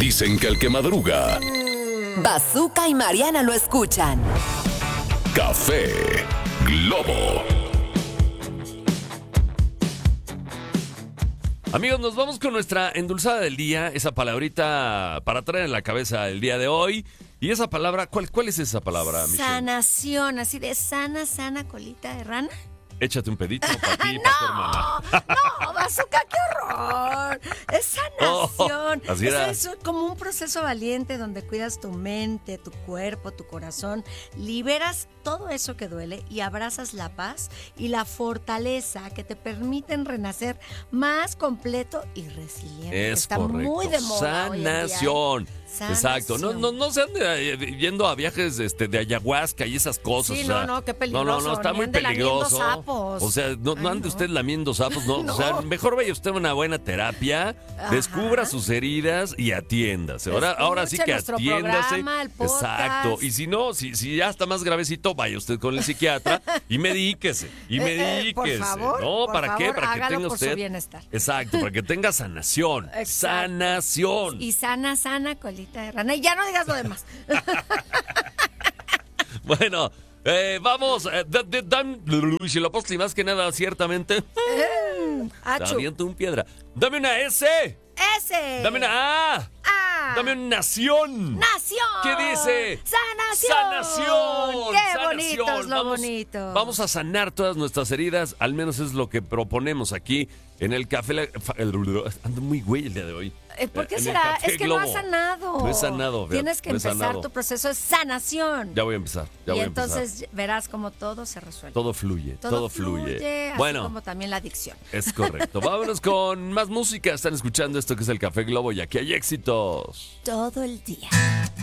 Dicen que el que madruga, Bazooka y Mariana lo escuchan. Café Globo. Amigos, nos vamos con nuestra endulzada del día, esa palabrita para traer en la cabeza el día de hoy. Y esa palabra, ¿cuál es esa palabra, Michelle? Sanación, así de sana colita de rana. Échate un pedito para ti, para tu hermana. No, Bazooka, qué horror. Es sanación. Así era. Es como un proceso valiente donde cuidas tu mente, tu cuerpo, tu corazón, liberas todo eso que duele y abrazas la paz y la fortaleza que te permiten renacer más completo y resiliente. Es Está correcto. muy de moda hoy en día, ¿eh? Sanación. Exacto. Sanación. No se anden yendo a viajes de ayahuasca y esas cosas. Sí, o sea, no, qué peligroso. No, está Ni muy ande lamiendo peligroso. sapos. O sea, no Ay, ande no. usted lamiendo sapos, no. No. O sea, mejor vaya usted a una buena terapia, descubra sus heridas y atiéndase. Ahora sí Escuche que nuestro atiéndase. programa, el podcast. Exacto. Y si no, si ya está más gravecito, vaya usted con el psiquiatra y medíquese. Por favor, ¿No? por ¿Para qué? favor, Para que hágalo tenga por su usted. bienestar. Exacto, para que tenga sanación. Exacto. Sanación. Y sana colita de rana. Y ya no digas lo demás. Bueno, vamos. Si lo apóstol y más que nada, ciertamente. Te Achu. aviento un piedra. Dame una S. Ese. Dame una A. Ah. Dame una nación. Nación. ¿Qué dice? Sanación. Sanación. Qué Sanación. bonito es lo bonito. Vamos a sanar todas nuestras heridas. Al menos es lo que proponemos aquí en el café. Ando muy güey el día de hoy. ¿Por qué En el será? Café Es que Globo. no has sanado. No he sanado. fíjate, Tienes que no he empezar sanado. tu proceso de sanación. Ya voy a empezar. Y entonces verás como todo se resuelve. Todo fluye. Todo fluye. Así Bueno. como también la adicción. Es correcto. Vámonos con más música. Están escuchando esto que es el Café Globo y aquí hay éxitos. Todo el día.